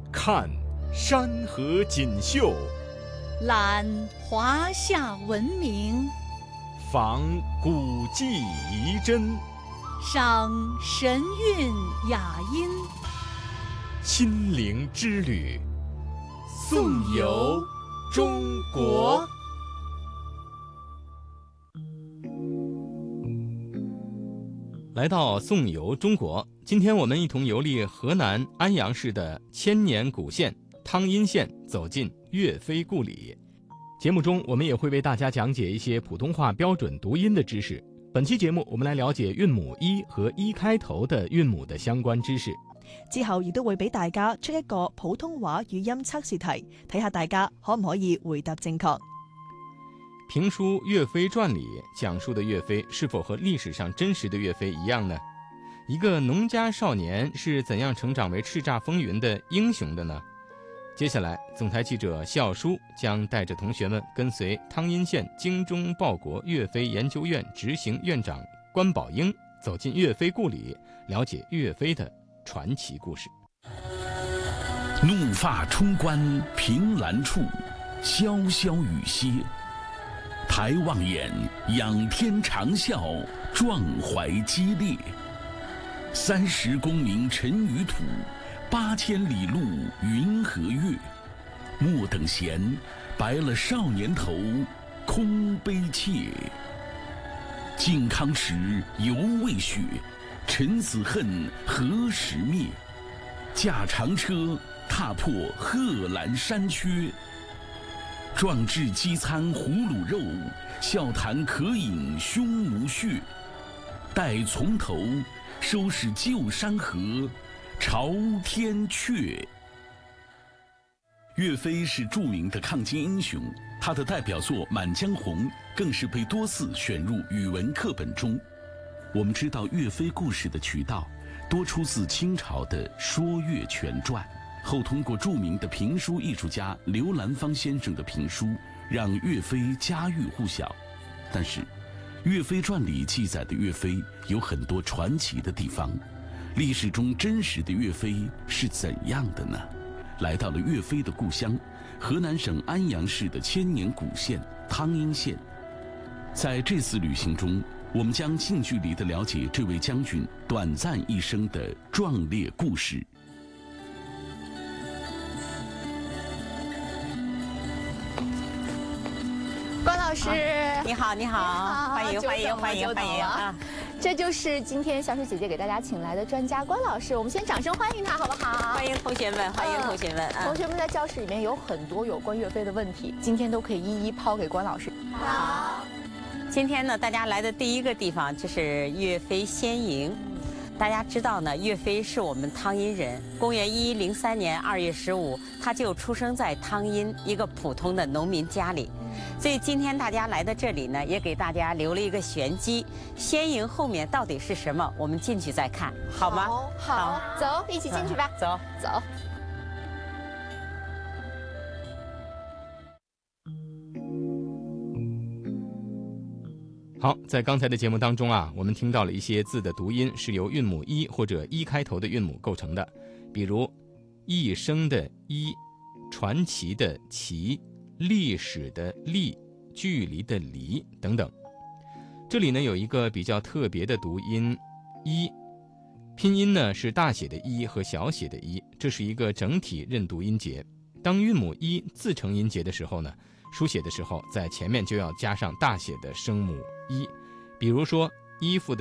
看山河锦绣， 览华夏文明， 访古迹遗珍， 赏神韵雅音， 亲临之旅，颂游中国。 来到颂游中国，今天我们一同游历河南安阳市的千年古县汤阴县，走进岳飞故里。节目中我们也会为大家讲解一些普通话标准读音的知识。本期节目我们来了解韵母一和一开头的韵母的相關知識。 之後亦都會俾大家出一個普通話語音測試題，睇下大家可唔可以回答正確。 评书《岳飞傳》里讲述的岳飞是否和历史上真实的岳飞一样呢？一个农家少年是怎样成长为叱咤风云的英雄的呢？接下来，总台记者笑书将带着同学们跟随汤阴县精忠报国岳飞研究院执行院长关宝英走进岳飞故里，了解岳飞的传奇故事。 怒发冲冠凭栏处，潇潇雨歇。抬望眼，仰天长啸，壮怀激烈。30功名尘与土，8000里路云和月。莫等闲，白了少年头，空悲切。靖康耻，犹未雪，臣子恨，何时灭？驾长车，踏破贺兰山缺。壮志饥餐胡虏肉，笑谈渴饮匈奴血。待从头，收拾旧山河，朝天阙。岳飞是著名的抗金英雄，他的代表作《满江红》更是被多次选入语文课本中。我们知道岳飞故事的渠道多出自清朝的《说岳全传》，后通过著名的评书艺术家刘兰芳先生的评书，让岳飞家喻户晓。但是，《岳飞传》里记载的岳飞有很多传奇的地方，历史中真实的岳飞是怎样的呢？来到了岳飞的故乡，河南省安阳市的千年古县汤阴县。在这次旅行中，我们将近距离地了解这位将军短暂一生的壮烈故事。 关老师， 你好，你好，欢迎欢迎欢迎欢迎啊！ 这就是今天小水姐姐给大家请来的专家关老师，我们先掌声欢迎他，好不好？ 欢迎同学们，欢迎同学们。 同学们在教室里面有很多有关岳飞的问题，今天都可以一一抛给关老师。 好。今天呢，大家来的第一个地方就是岳飞仙营。大家知道呢，岳飞是我们汤阴人。公元1103年2月15，他就出生在汤阴一个普通的农民家里。所以今天大家来到这里呢，也给大家留了一个玄机。仙营后面到底是什么？我们进去再看，好吗？ 好，走，一起进去吧。 走， 走。 好，在刚才的节目当中啊，我们听到了一些字的读音是由韵母一或者一开头的韵母构成的，比如一生的一、传奇的奇、历史的历、距离的离等等。这里呢有一个比较特别的读音一，拼音呢是大写的一和小写的一，这是一个整体认读音节。当韵母一自成音节的时候呢，书写的时候在前面就要加上大写的声母一，比如说衣服的